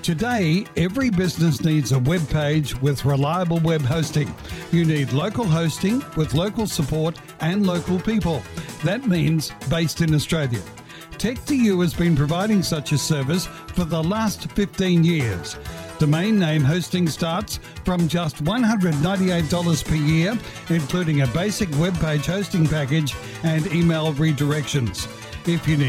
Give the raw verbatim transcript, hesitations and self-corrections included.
Today, every business needs a web page with reliable web hosting. You need local hosting with local support and local people. That means based in Australia. Tech two U has been providing such a service for the last fifteen years. Domain name hosting starts from just one hundred ninety-eight dollars per year, including a basic web page hosting package and email redirections. If you need